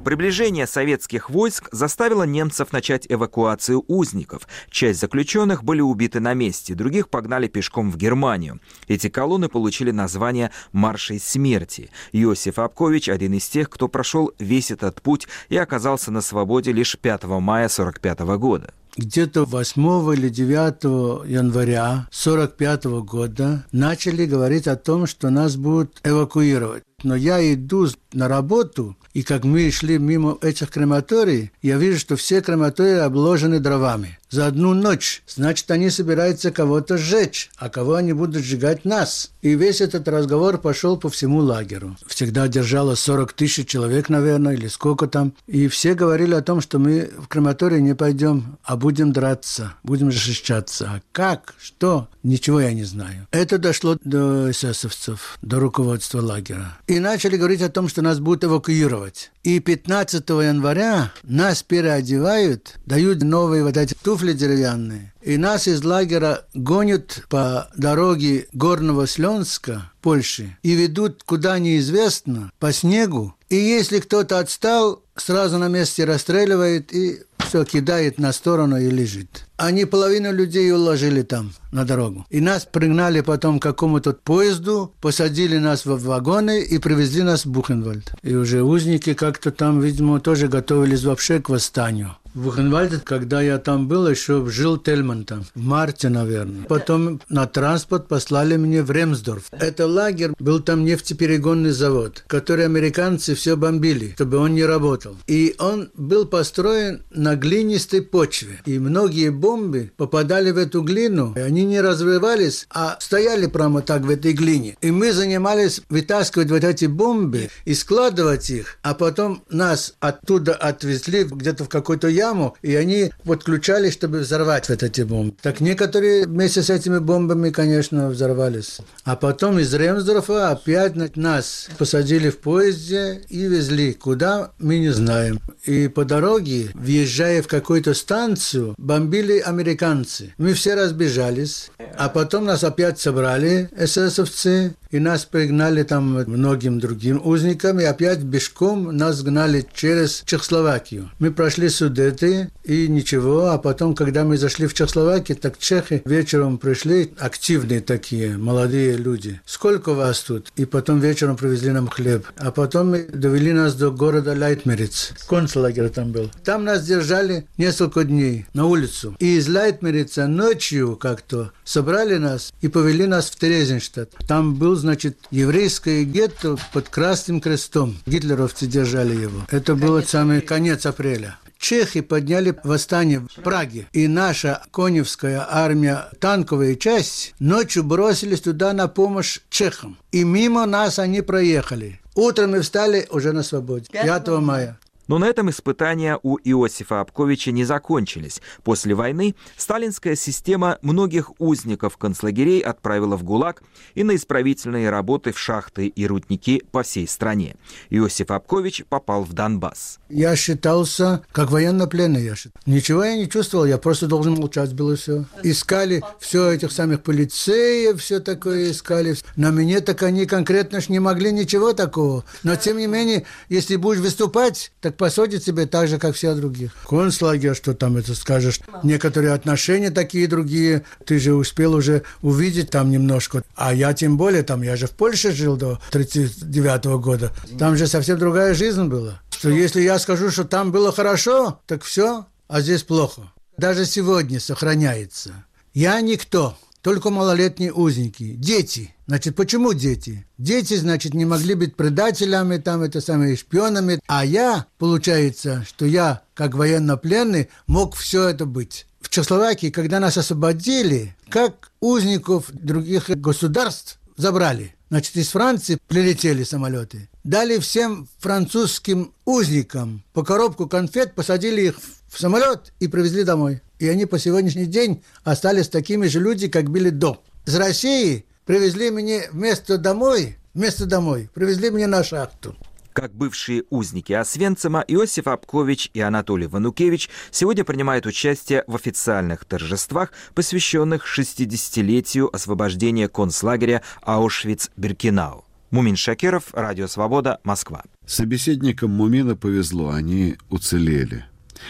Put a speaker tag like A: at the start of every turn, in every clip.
A: Приближение советских войск заставило немцев начать эвакуацию узников. Часть заключенных были убиты на месте, других погнали пешком в Германию. Эти колонны получили название «Маршей смерти». Иосиф Апкович – один из тех, кто прошел весь этот путь и оказался на свободе лишь 5 мая 1945 года.
B: Где-то 8 или 9 января 1945 года начали говорить о том, что нас будут эвакуировать. Но я иду на работу, и как мы шли мимо этих крематорий, я вижу, что все крематории обложены дровами. За одну ночь. Значит, они собираются кого-то сжечь, а кого они будут сжигать нас. И весь этот разговор пошел по всему лагерю. Всегда держало 40 тысяч человек, наверное, или сколько там. И все говорили о том, что мы в крематорий не пойдем, а будем драться, будем защищаться. А как? Что? Ничего я не знаю. Это дошло до эсэсовцев, до руководства лагеря. И начали говорить о том, что нас будут эвакуировать. И 15 января нас переодевают, дают новые вот эти туфли деревянные. И нас из лагеря гонят по дороге Горного Слёнска, Польши, и ведут куда неизвестно, по снегу. И если кто-то отстал, сразу на месте расстреливает и все кидает на сторону и лежит. Они половину людей уложили там, на дорогу. И нас пригнали потом к какому-то поезду, посадили нас в вагоны и привезли нас в Бухенвальд. И уже узники как-то там, видимо, тоже готовились вообще к восстанию. В Бухенвальде, когда я там был, еще жил Тельман там, в марте, наверное. Потом на транспорт послали меня в Ремсдорф. Это лагерь, был там нефтеперегонный завод, который американцы все бомбили, чтобы он не работал. И он был построен на глинистой почве. И многие бомбы попадали в эту глину, и они не развивались, а стояли прямо так в этой глине. И мы занимались вытаскивать вот эти бомбы и складывать их, а потом нас оттуда отвезли где-то в какой-то яму, и они подключали, чтобы взорвать вот эти бомбы. Так некоторые вместе с этими бомбами, конечно, взорвались. А потом из Ремсдорфа опять нас посадили в поезде и везли. Куда, мы не знаем. И по дороге, въезжая в какую-то станцию, бомбили американцы. Мы все разбежались, а потом нас опять собрали эсэсовцы, и нас пригнали там многим другим узникам, и опять пешком нас гнали через Чехословакию. Мы прошли Судеты, и ничего, а потом, когда мы зашли в Чехословакию, так чехи вечером пришли, активные такие, молодые люди. Сколько вас тут? И потом вечером привезли нам хлеб. А потом довели нас до города Лейтмериц. Концлагерь там был. Там нас держали несколько дней на улицу. И из Лейтмерица ночью как-то собрали нас и повели нас в Терезинштадт. Там был, значит, еврейское гетто под Красным Крестом. Гитлеровцы держали его. Это был самый конец апреля. Чехи подняли восстание в Праге, и наша коневская армия, танковая часть, ночью бросились туда на помощь чехам. И мимо нас они проехали. Утром мы встали уже на свободе, 5 мая.
A: Но на этом испытания у Иосифа Апковича не закончились. После войны сталинская система многих узников концлагерей отправила в ГУЛАГ и на исправительные работы в шахты и рудники по всей стране. Иосиф Апкович попал в Донбасс.
B: Я считался как военнопленный. Ничего я не чувствовал, я просто должен молчать было все. Искали все этих самых полицеев, все такое искали. На меня так они конкретно не могли ничего такого. Но тем не менее, если будешь выступать, так посадят тебя так же, как все других. Концлагерь, что там это скажешь. Некоторые отношения такие другие. Ты же успел уже увидеть там немножко. А я тем более там, я же в Польше жил до 1939 года. Там же совсем другая жизнь была. Что если я скажу, что там было хорошо, так все, а здесь плохо. Даже сегодня сохраняется. Я никто. Только малолетние узники. Дети. Значит, почему дети? Дети, значит, не могли быть предателями, там, это самые шпионами. А я, получается, что я, как военнопленный, мог все это быть. В Чехословакии, когда нас освободили, как узников других государств забрали. Значит, из Франции прилетели самолеты. Дали всем французским узникам по коробку конфет, посадили их в самолет и привезли домой. И они по сегодняшний день остались такими же людьми, как были до. Из России привезли меня вместо домой, привезли меня на шахту.
A: Как бывшие узники Освенцима, Иосиф Апкович и Анатолий Ванукевич сегодня принимают участие в официальных торжествах, посвященных 60-летию освобождения концлагеря Аушвиц-Биркенау. Мумин Шакиров, Радио Свобода, Москва.
C: Собеседникам Мумина повезло, они уцелели.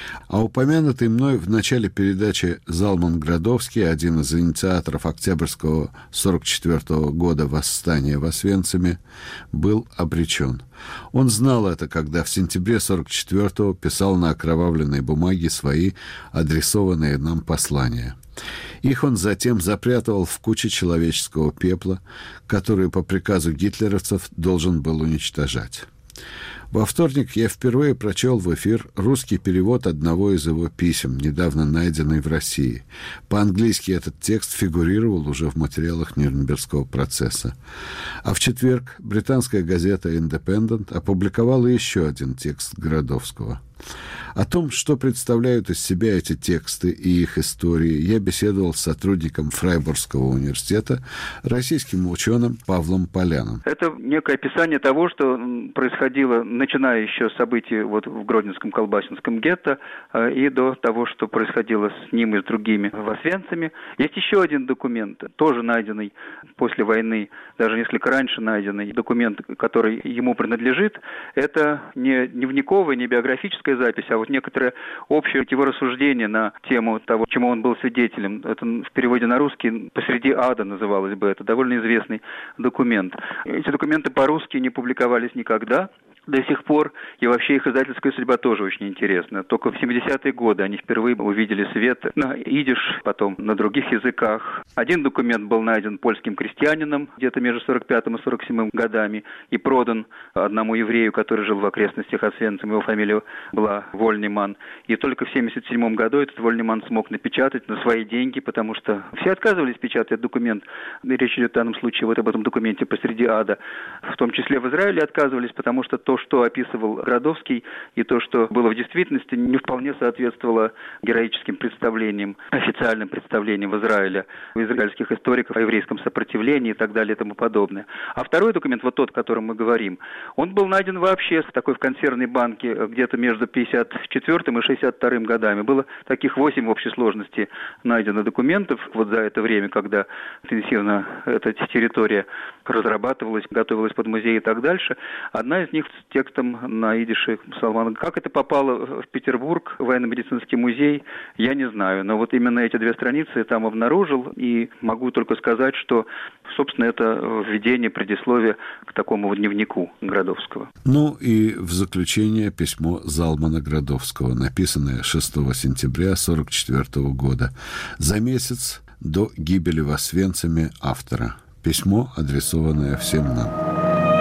C: А упомянутый мной в начале передачи Залман Градовский, один из инициаторов Октябрьского 1944 года восстания в Освенциме, был обречен. Он знал это, когда в сентябре 1944 писал на окровавленной бумаге свои адресованные нам послания. Их он затем запрятывал в куче человеческого пепла, которую по приказу гитлеровцев должен был уничтожать. Во вторник я впервые прочел в эфир русский перевод одного из его писем, недавно найденный в России. По-английски этот текст фигурировал уже в материалах Нюрнбергского процесса. А в четверг британская газета «Индепендент» опубликовала еще один текст Градовского. О том, что представляют из себя эти тексты и их истории, я беседовал с сотрудником Фрайбургского университета, российским ученым Павлом Поляном.
D: Это некое описание того, что происходило, начиная еще с событий в Гродненском колбасинском гетто и до того, что происходило с ним и с другими в Освенциме. Есть еще один документ, тоже найденный после войны, даже несколько раньше найденный документ, который ему принадлежит. Это не дневниковая, не биографическая запись, а некоторое общее его рассуждение на тему того, чему он был свидетелем. Это в переводе на русский «Посреди ада» называлось бы. Это довольно известный документ. Эти документы по-русски не публиковались никогда до сих пор, и вообще их издательская судьба тоже очень интересна. Только в 70-е годы они впервые увидели свет на идиш, потом на других языках. Один документ был найден польским крестьянином где-то между 45 и 47 годами и продан одному еврею, который жил в окрестностях Освенцима. Его фамилия была Вольниман. И только в 77 году этот Вольниман смог напечатать на свои деньги, потому что все отказывались печатать документ. Речь идет в данном случае об этом документе «Посреди ада». В том числе в Израиле отказывались, потому что то, что описывал Градовский, и то, что было в действительности, не вполне соответствовало героическим представлениям, официальным представлениям в Израиле, у израильских историков о еврейском сопротивлении и так далее и тому подобное. А второй документ, вот тот, о котором мы говорим, он был найден вообще в такой консервной банке где-то между 54 и 62 годами. Было таких 8 в общей сложности найдено документов за это время, когда интенсивно эта территория разрабатывалась, готовилась под музей и так дальше. Одна из них с текстом на идише Салмана. Как это попало в Петербург, в военно-медицинский музей, я не знаю. Но вот именно эти 2 страницы я там обнаружил, и могу только сказать, что, собственно, это введение, предисловие к такому дневнику Градовского.
C: Ну и в заключение письмо Залмана Градовского, написанное 6 сентября 1944 года, за месяц до гибели в Освенциме автора. Письмо, адресованное всем нам.